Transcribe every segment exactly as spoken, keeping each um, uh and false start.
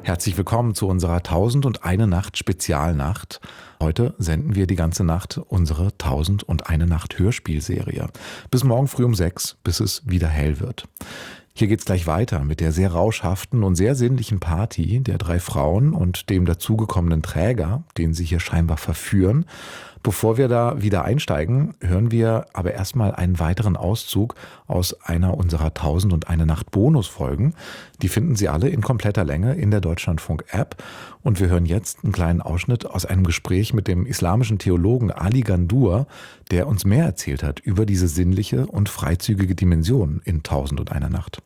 Herzlich willkommen zu unserer Tausend und eine Nacht Spezialnacht. Heute senden wir die ganze Nacht unsere Tausend und eine Nacht Hörspielserie. Bis morgen früh um sechs, bis es wieder hell wird. Hier geht's gleich weiter mit der sehr rauschhaften und sehr sinnlichen Party der drei Frauen und dem dazugekommenen Träger, den sie hier scheinbar verführen. Bevor wir da wieder einsteigen, hören wir aber erstmal einen weiteren Auszug aus einer unserer Tausend und eine Nacht Bonusfolgen. Die finden Sie alle in kompletter Länge in der Deutschlandfunk-App. Und wir hören jetzt einen kleinen Ausschnitt aus einem Gespräch mit dem islamischen Theologen Ali Gandur, der uns mehr erzählt hat über diese sinnliche und freizügige Dimension in Tausend und eine Nacht.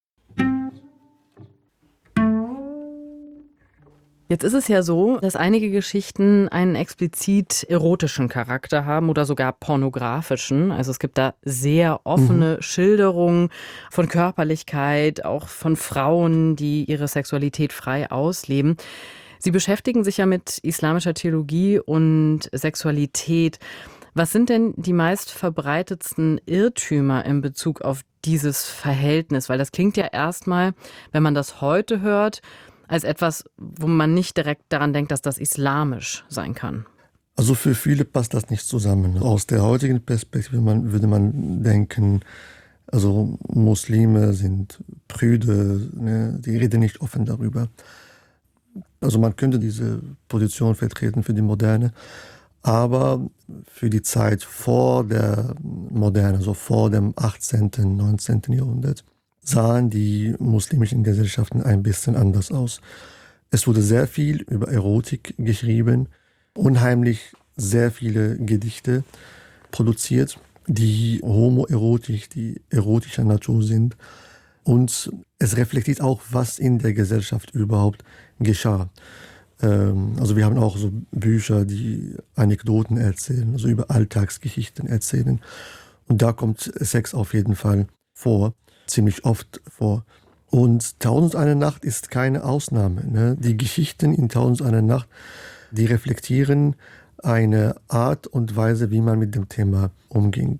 Jetzt ist es ja so, dass einige Geschichten einen explizit erotischen Charakter haben oder sogar pornografischen. Also es gibt da sehr offene mhm. Schilderungen von Körperlichkeit, auch von Frauen, die ihre Sexualität frei ausleben. Sie beschäftigen sich ja mit islamischer Theologie und Sexualität. Was sind denn die meist verbreitetsten Irrtümer in Bezug auf dieses Verhältnis? Weil das klingt ja erstmal, wenn man das heute hört, als etwas, wo man nicht direkt daran denkt, dass das islamisch sein kann. Also für viele passt das nicht zusammen. Aus der heutigen Perspektive man, würde man denken, also Muslime sind prüde, ne, die reden nicht offen darüber. Also man könnte diese Position vertreten für die Moderne, aber für die Zeit vor der Moderne, also vor dem achtzehnten, neunzehnten Jahrhundert, sahen die muslimischen Gesellschaften ein bisschen anders aus. Es wurde sehr viel über Erotik geschrieben, unheimlich sehr viele Gedichte produziert, die homoerotisch, die erotischer Natur sind. Und es reflektiert auch, was in der Gesellschaft überhaupt geschah. Also wir haben auch so Bücher, die Anekdoten erzählen, also über Alltagsgeschichten erzählen. Und da kommt Sex auf jeden Fall vor. Ziemlich oft vor. Und Tausend und eine Nacht ist keine Ausnahme. Ne? Die Geschichten in Tausend und eine Nacht, die reflektieren eine Art und Weise, wie man mit dem Thema umging.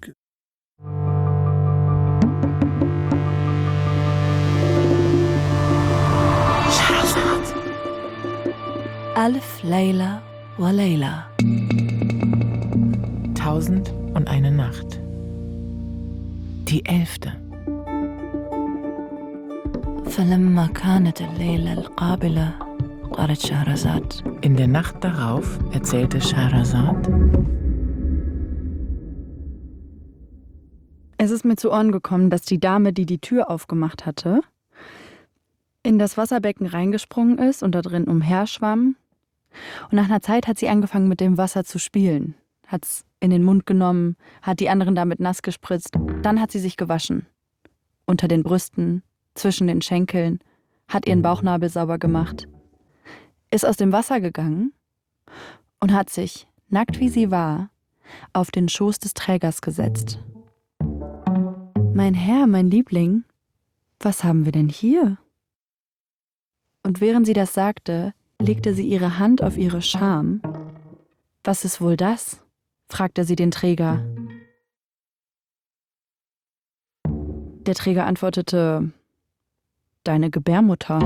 Alf Layla wa Layla. Tausend und eine Nacht. Die elfte. فلما كانت الليلة القابلة قالت شهرزاد. In der Nacht darauf erzählte Scheherazad: Es ist mir zu Ohren gekommen, dass die Dame, die die Tür aufgemacht hatte, in das Wasserbecken reingesprungen ist und da drin umherschwamm. Und nach einer Zeit hat sie angefangen, mit dem Wasser zu spielen. Hat es in den Mund genommen, hat die anderen damit nass gespritzt. Dann hat sie sich gewaschen. Unter den Brüsten, zwischen den Schenkeln, hat ihren Bauchnabel sauber gemacht, ist aus dem Wasser gegangen und hat sich, nackt wie sie war, auf den Schoß des Trägers gesetzt. Mein Herr, mein Liebling, was haben wir denn hier? Und während sie das sagte, legte sie ihre Hand auf ihre Scham. Was ist wohl das? Fragte sie den Träger. Der Träger antwortete: Deine Gebärmutter.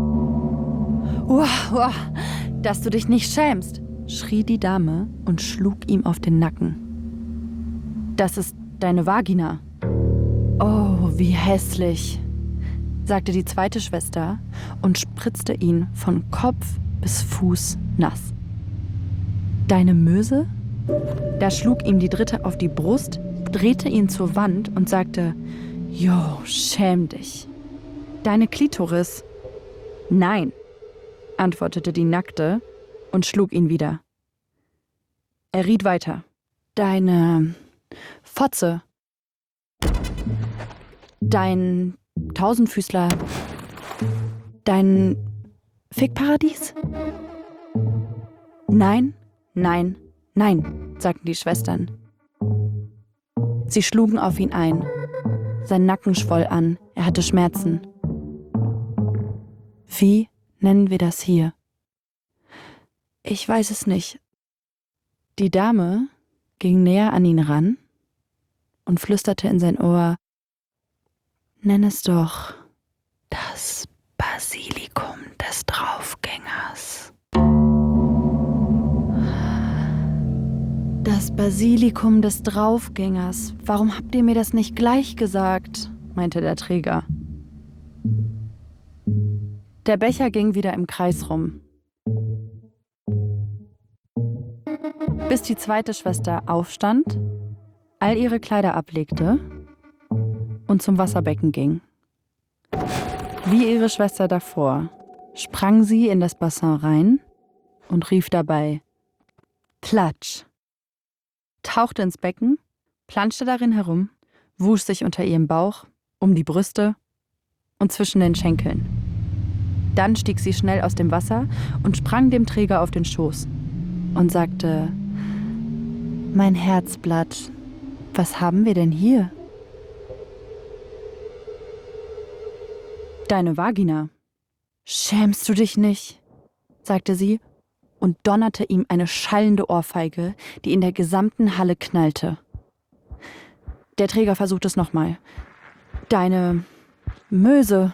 Uah, uah, dass du dich nicht schämst, schrie die Dame und schlug ihm auf den Nacken. Das ist deine Vagina. Oh, wie hässlich, sagte die zweite Schwester und spritzte ihn von Kopf bis Fuß nass. Deine Möse? Da schlug ihm die dritte auf die Brust, drehte ihn zur Wand und sagte: Jo, schäm dich. Deine Klitoris? Nein, antwortete die Nackte und schlug ihn wieder. Er riet weiter. Deine Fotze. Dein Tausendfüßler. Dein Fickparadies? Nein, nein, nein, sagten die Schwestern. Sie schlugen auf ihn ein. Sein Nacken schwoll an, er hatte Schmerzen. Wie nennen wir das hier? Ich weiß es nicht. Die Dame ging näher an ihn ran und flüsterte in sein Ohr: Nenn es doch das Basilikum des Draufgängers. Basilikum des Draufgängers. Warum habt ihr mir das nicht gleich gesagt? Meinte der Träger. Der Becher ging wieder im Kreis rum. Bis die zweite Schwester aufstand, all ihre Kleider ablegte und zum Wasserbecken ging. Wie ihre Schwester davor sprang sie in das Bassin rein und rief dabei Platsch, tauchte ins Becken, planschte darin herum, wusch sich unter ihrem Bauch, um die Brüste und zwischen den Schenkeln. Dann stieg sie schnell aus dem Wasser und sprang dem Träger auf den Schoß und sagte: Mein Herzblatt, was haben wir denn hier? Deine Vagina. Schämst du dich nicht? Sagte sie und donnerte ihm eine schallende Ohrfeige, die in der gesamten Halle knallte. Der Träger versuchte es nochmal. Deine Möse.